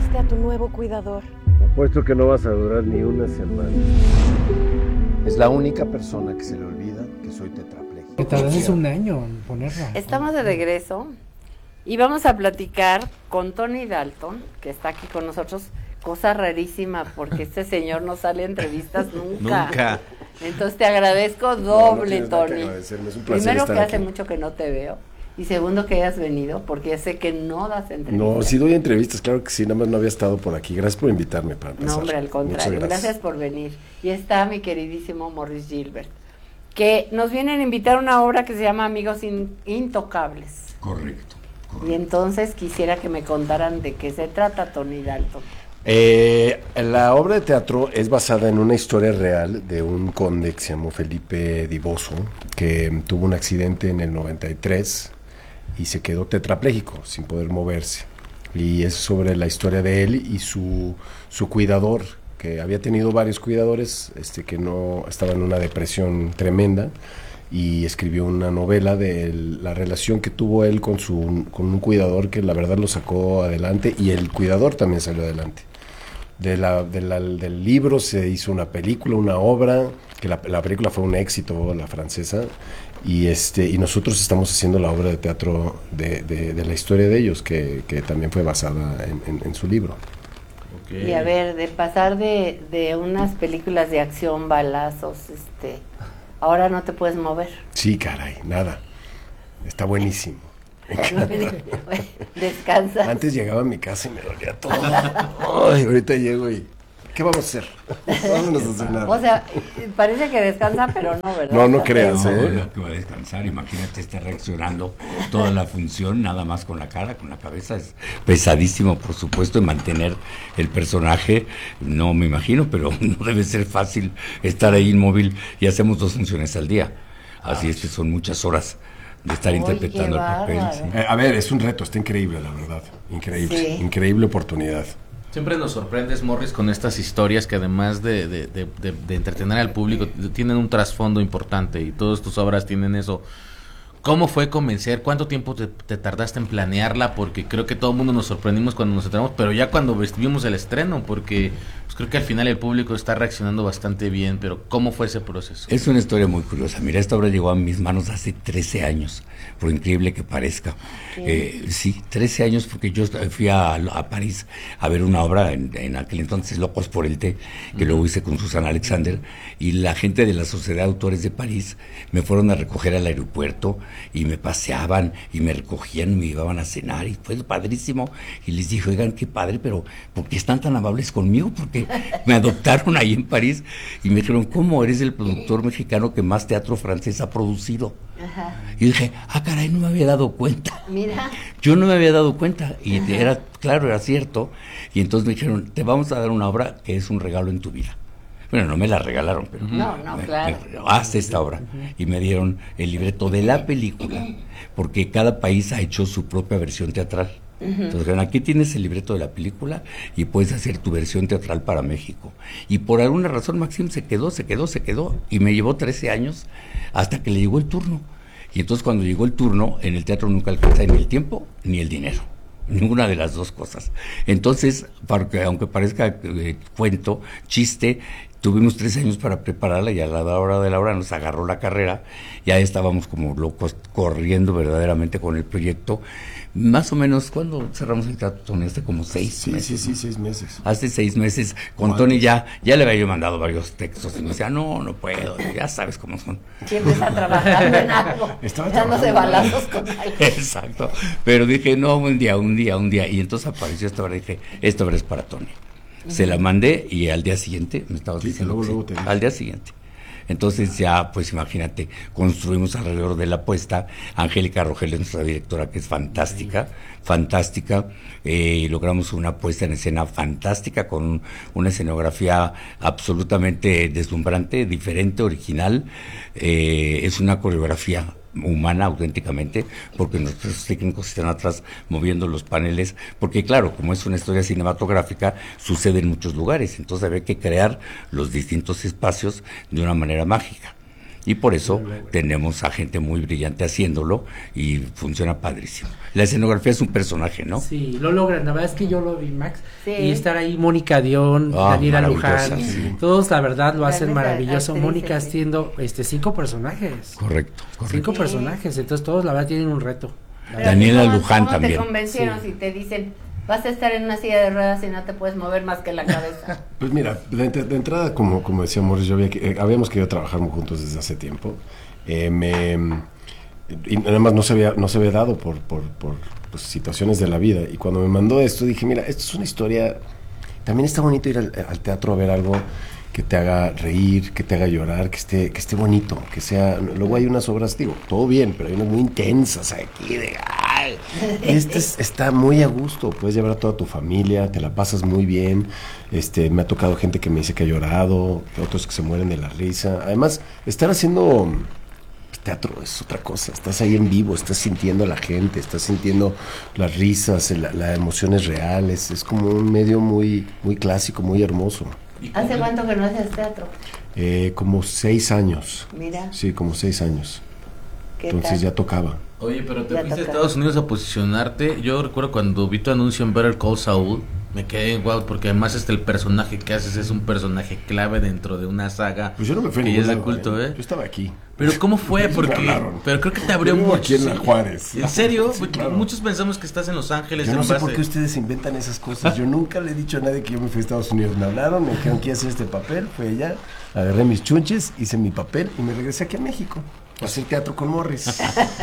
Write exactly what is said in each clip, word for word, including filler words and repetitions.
encontraste a tu nuevo cuidador? Apuesto que no vas a durar ni una semana. Es la única persona que se le olvida que soy tetrapléjico. Que tardaste un año en ponerla. Estamos de regreso y vamos a platicar con Tony Dalton, que está aquí con nosotros. Cosa rarísima, porque este señor no sale a entrevistas nunca. Nunca. Entonces te agradezco doble, no, no Tony. Que es un Primero que hace aquí. mucho que no te veo. Y segundo que hayas venido, porque ya sé que no das entrevistas. No, sí doy entrevistas, claro que sí, nada más no había estado por aquí. Gracias por invitarme para empezar. No, hombre, al contrario, gracias. gracias por venir. Y está mi queridísimo Morris Gilbert, que nos vienen a invitar a una obra que se llama Amigos In- Intocables. Correcto, correcto. Y entonces quisiera que me contaran de qué se trata, Tony Dalton. Eh, la obra de teatro es basada en una historia real de un conde que se llamó Felipe Diboso, que tuvo un accidente en el noventa y tres y se quedó tetrapléjico, sin poder moverse. Y es sobre la historia de él y su, su cuidador, que había tenido varios cuidadores, este, que no estaba en una depresión tremenda, y escribió una novela de el, la relación que tuvo él con, su, con un cuidador que la verdad lo sacó adelante, y el cuidador también salió adelante. De la, de la, del libro se hizo una película, una obra, que la, la película fue un éxito, la francesa, y este y nosotros estamos haciendo la obra de teatro de, de, de la historia de ellos, que, que también fue basada en, en, en su libro. Okay. Y a ver, de pasar de, de unas películas de acción, balazos, este, ahora no te puedes mover. Sí, caray, nada, está buenísimo. Descansa. Antes llegaba a mi casa y me dolía todo. Ay, ahorita llego y ¿qué vamos a hacer? Vámonos a cenar. O sea, parece que descansa, pero no, ¿verdad? No, no creas, no, ¿eh? No, que va a descansar, imagínate, está reaccionando toda la función, nada más con la cara, con la cabeza, es pesadísimo, por supuesto, y mantener el personaje, no me imagino, pero no debe ser fácil estar ahí inmóvil, y hacemos dos funciones al día, así ah, es que son muchas horas de estar Oy, interpretando el papel. Sí. Eh, a ver, es un reto, está increíble, la verdad, increíble, sí. Increíble oportunidad. Siempre nos sorprendes, Morris, con estas historias que además de, de, de, de, de entretener al público, tienen un trasfondo importante, y todas tus obras tienen eso. ¿Cómo fue convencer? ¿Cuánto tiempo te, te tardaste en planearla? Porque creo que todo el mundo nos sorprendimos cuando nos enteramos, pero ya cuando vimos el estreno, porque pues creo que al final el público está reaccionando bastante bien, pero ¿cómo fue ese proceso? Es una historia muy curiosa. Mira, esta obra llegó a mis manos hace trece años, por increíble que parezca. Sí, eh, sí trece años, porque yo fui a, a París a ver una obra, en, en aquel entonces Locos por el Té, que uh-huh. luego hice con Susana Alexander, y la gente de la Sociedad de Autores de París me fueron a recoger al aeropuerto, y me paseaban y me recogían y me llevaban a cenar, y fue padrísimo. Y les dije, oigan, qué padre, pero ¿por qué están tan amables conmigo? Porque me adoptaron ahí en París y me dijeron, ¿cómo eres el productor mexicano que más teatro francés ha producido? Ajá. Y dije, ah, caray, no me había dado cuenta. Mira. Yo no me había dado cuenta, y Ajá. era, claro, era cierto. Y entonces me dijeron, te vamos a dar una obra que es un regalo en tu vida. Bueno, no me la regalaron, pero no, no, me, claro. Me, haz esta obra. Uh-huh. Y me dieron el libreto de la película, porque cada país ha hecho su propia versión teatral. Uh-huh. Entonces, aquí tienes el libreto de la película y puedes hacer tu versión teatral para México. Y por alguna razón Maxim se quedó, se quedó, se quedó, y me llevó trece años hasta que le llegó el turno. Y entonces cuando llegó el turno, en el teatro nunca alcanza ni el tiempo ni el dinero. Ninguna de las dos cosas. Entonces, porque, aunque parezca eh, cuento, chiste, tuvimos tres años para prepararla, y a la hora de la hora nos agarró la carrera. Ya estábamos como locos corriendo verdaderamente con el proyecto. Más o menos, ¿cuándo cerramos el teatro, Tony? Hace como seis sí, meses. Sí, sí, seis meses. Hace seis meses. Con Tony ya, ya le había yo mandado varios textos y me decía, no, no puedo, ya sabes cómo son. Siempre está trabajando en algo, dándose balazos con algo. Exacto. Pero dije, no, un día, un día, un día. Y entonces apareció esta obra y dije, esta obra es para Tony. Uh-huh. Se la mandé y al día siguiente, me estabas sí, diciendo, luego, que luego sí, te al día siguiente. Entonces ya, pues imagínate, construimos alrededor de la apuesta. Angélica Rogelio, nuestra directora, que es fantástica, fantástica, eh, y logramos una puesta en escena fantástica con un, una escenografía absolutamente deslumbrante, diferente, original. Eh, es una coreografía humana auténticamente, porque nuestros técnicos están atrás moviendo los paneles, porque claro, como es una historia cinematográfica, sucede en muchos lugares, entonces había que crear los distintos espacios de una manera mágica. Y por eso tenemos a gente muy brillante haciéndolo y funciona padrísimo. La escenografía es un personaje, ¿no? Sí, lo logran. La verdad es que yo lo vi, Max. Sí. Y estar ahí Mónica Dion, Ah, Daniela maravillosa, Luján, sí. todos la verdad lo hacen Grandes maravilloso. actrices, Mónica sí. haciendo este cinco personajes. Correcto, correcto. Cinco Sí. personajes, entonces todos la verdad tienen un reto. Pero Daniela ¿cómo- Luján cómo también. te convencieron Sí. si te dicen, vas a estar en una silla de ruedas y no te puedes mover más que la cabeza? Pues mira, de, de- de entrada, como, como decía Morris, yo había, que- eh, habíamos querido trabajar juntos desde hace tiempo. Eh, me, y nada más no se había, no se había dado por, por, por pues, situaciones de la vida. Y cuando me mandó esto, dije, mira, esto es una historia. También está bonito ir al, al teatro a ver algo que te haga reír, que te haga llorar, que esté, que esté bonito, que sea. Luego hay unas obras, digo, todo bien, pero hay unas muy intensas aquí de. ¡Ay! Este es- está muy a gusto, puedes llevar a toda tu familia, te la pasas muy bien. Este, me ha tocado gente que me dice que ha llorado, otros que se mueren de la risa. Además, estar haciendo teatro es otra cosa, estás ahí en vivo, estás sintiendo a la gente, estás sintiendo las risas, la, la emociones reales, es como un medio muy, muy clásico, muy hermoso. ¿Hace cuánto que no haces teatro? Eh, como seis años, Mira, sí, como seis años, ¿qué entonces tal? ya tocaba. Oye, pero te Ya fuiste a toca. Estados Unidos a posicionarte. Yo recuerdo cuando vi tu anuncio en Better Call Saul, me quedé wow, porque además este el personaje que haces es un personaje clave dentro de una saga Pues yo no me fui a que ya ningún es de lado, culto, ¿eh? Yo estaba aquí. Pero ¿cómo fue? Me Porque hablaron. pero creo que te abrió Yo vivo mucho. aquí en la sí. Juárez. ¿En serio? Sí, Porque claro. muchos pensamos que estás en Los Ángeles Yo no en sé base. por qué ustedes inventan esas cosas. Yo nunca le he dicho a nadie que yo me fui a Estados Unidos. Me hablaron, me dijeron que iba a hacer este papel, fui allá, agarré mis chunches, hice mi papel y me regresé aquí a México a hacer teatro con Morris.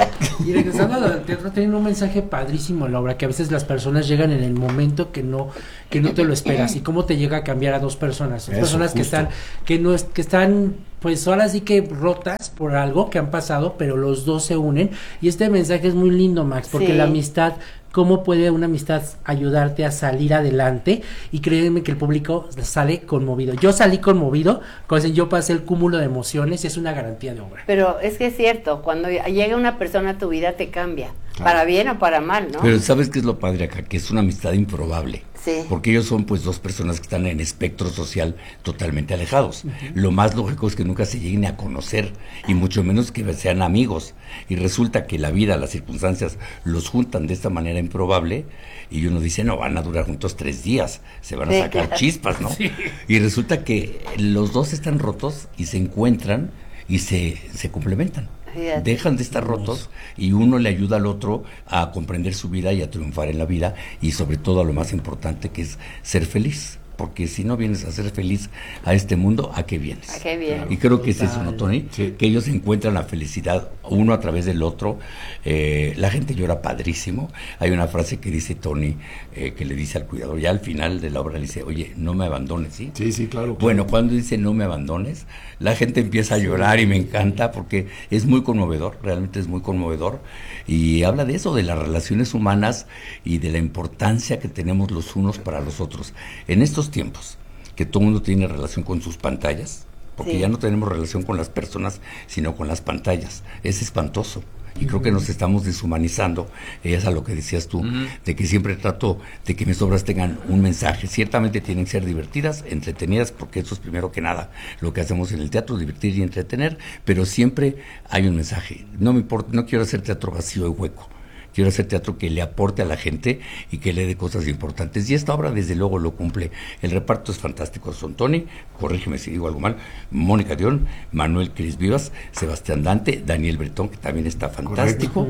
Y regresando al teatro, tienen un mensaje padrísimo en la obra, que a veces las personas llegan en el momento que no que no te lo esperas, y cómo te llega a cambiar a dos personas, dos Eso, personas que justo. están que no es, que están pues ahora sí que rotas por algo que han pasado, pero los dos se unen, y este mensaje es muy lindo, Max, porque Sí. la amistad, cómo puede una amistad ayudarte a salir adelante, y créeme que el público sale conmovido. Yo salí conmovido, cuando yo pasé el cúmulo de emociones, y es una garantía de obra. Pero es que es cierto, cuando llega una persona a tu vida te cambia, Claro. para bien o para mal, ¿no? Pero ¿sabes qué es lo padre acá? Que es una amistad improbable. Sí. Porque ellos son pues dos personas que están en espectro social totalmente alejados. Lo más lógico es que nunca se lleguen a conocer, y mucho menos que sean amigos. Y resulta que la vida, las circunstancias los juntan de esta manera improbable, y uno dice, no, van a durar juntos tres días, se van a Sí, sacar claro. chispas, ¿no? Y resulta que los dos están rotos y se encuentran y se, se complementan. Fíjate. Dejan de estar rotos, y uno le ayuda al otro a comprender su vida y a triunfar en la vida, y sobre todo a lo más importante, que es ser feliz. Porque si no vienes a ser feliz a este mundo, ¿a qué vienes? ¿A qué vienes? Y creo que es eso, ¿no, Tony? Sí. Que ellos encuentran la felicidad uno a través del otro. Eh, la gente llora padrísimo. Hay una frase que dice Tony, eh, que le dice al cuidador, ya al final de la obra le dice, oye, no me abandones, ¿sí? Sí, sí, claro. Bueno, cuando dice no me abandones, la gente empieza a llorar, y me encanta porque es muy conmovedor, realmente es muy conmovedor, y habla de eso, de las relaciones humanas y de la importancia que tenemos los unos para los otros. En estos tiempos, que todo el mundo tiene relación con sus pantallas, porque Sí. ya no tenemos relación con las personas, sino con las pantallas, es espantoso. Y creo que nos estamos deshumanizando, es a lo que decías tú, de que siempre trato de que mis obras tengan un mensaje. Ciertamente tienen que ser divertidas, entretenidas, porque eso es primero que nada lo que hacemos en el teatro, divertir y entretener, pero siempre hay un mensaje. No me importa, no quiero hacer teatro vacío y hueco. Quiero hacer teatro que le aporte a la gente y que le dé cosas importantes. Y esta obra, desde luego, lo cumple. El reparto es fantástico. Son Tony, corrígeme si digo algo mal, Mónica Dion, Manuel Cris Vivas, Sebastián Dante, Daniel Bretón, que también está fantástico.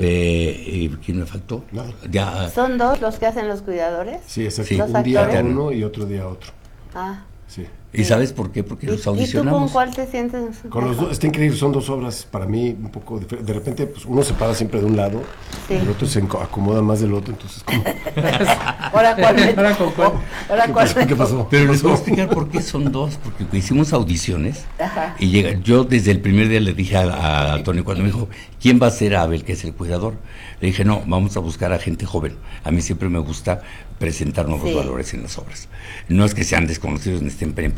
Eh, eh, ¿Quién me faltó? Nada. Ya, ¿Son dos los que hacen los cuidadores? Sí, exacto. Sí. Un ¿Los día actores? uno y otro día otro. Ah. Sí. ¿y sabes por qué? Porque ¿Y, los ¿Y tú con audicionamos. cuál te sientes? Con los dos, está increíble, son dos obras para mí un poco diferentes. De repente, pues uno se para siempre de un lado, Sí. el otro se enco- acomoda más del otro, entonces como, Ahora cuál me Ahora con cuál. Ahora ¿qué cuál pasó? me ¿Qué pasó? Pero ¿Qué les voy a pasó? explicar por qué son dos, porque hicimos audiciones, Ajá. y llega, yo desde el primer día le dije a, a Tony, cuando me dijo, ¿quién va a ser Abel, que es el cuidador? Le dije, no, vamos a buscar a gente joven. A mí siempre me gusta presentar nuevos Sí. valores en las obras. No es que sean desconocidos ni estén empezando,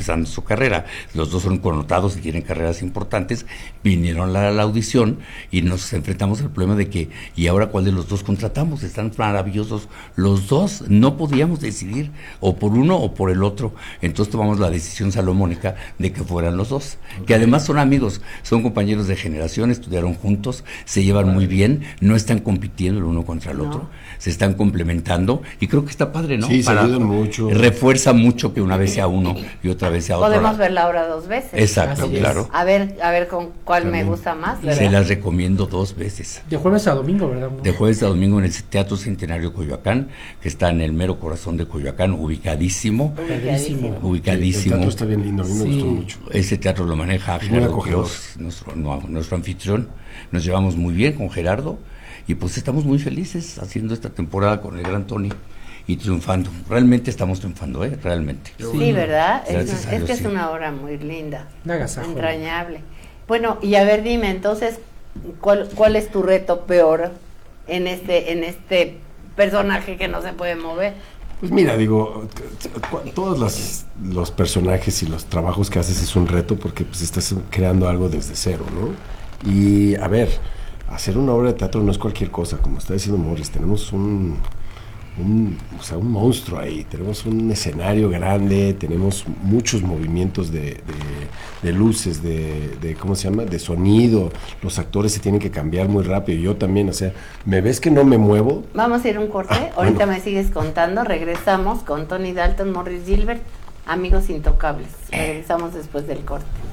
empezando su carrera. Los dos son connotados y tienen carreras importantes, vinieron a la, a la audición y nos enfrentamos al problema de que, ¿y ahora cuál de los dos contratamos? Están maravillosos los dos, no podíamos decidir o por uno o por el otro. Entonces tomamos la decisión salomónica de que fueran los dos, okay. Que además son amigos, son compañeros de generación, estudiaron juntos, se llevan muy bien, no están compitiendo el uno contra el no. otro, se están complementando y creo que está padre, ¿no? Sí, Para, se ayudan mucho. Refuerza mucho que una vez sea uno y otra vez sea otro. Podemos ver la obra dos veces. Exacto, Así claro. es. A ver, a ver con cuál También. me gusta más, ¿verdad? Se las recomiendo dos veces. De jueves a domingo, ¿verdad? De jueves a domingo en el Teatro Centenario Coyoacán, que está en el mero corazón de Coyoacán, ubicadísimo. Ubicadísimo. Ubicadísimo. El teatro está bien lindo, a mí Sí. me gustó mucho. Ese teatro lo maneja Muy Gerardo acogedor. Quiroz, nuestro, no, nuestro anfitrión. Nos llevamos muy bien con Gerardo y pues estamos muy felices haciendo esta temporada con el gran Tony y triunfando. Realmente estamos triunfando, ¿eh? Realmente. Sí, ¿verdad? Es, Gracias una- a es Dios, que es sí. una obra muy linda, Un agasajo. entrañable. Bueno, y a ver, dime, entonces, ¿cuál, cuál es tu reto peor en este, en este personaje que no se puede mover? Pues mira, digo, cu- todos las, los personajes y los trabajos que haces es un reto porque pues estás creando algo desde cero, ¿no? Y a ver, hacer una obra de teatro no es cualquier cosa, como está diciendo Morris, tenemos un, un, o sea, un monstruo ahí, tenemos un escenario grande, tenemos muchos movimientos de, de, de luces, de, de, ¿cómo se llama?, de sonido, los actores se tienen que cambiar muy rápido, yo también, o sea, ¿me ves que no me muevo? Vamos a ir a un corte, Ah, ahorita bueno. me sigues contando, regresamos con Tony Dalton, Morris Gilbert, amigos intocables, regresamos después del corte.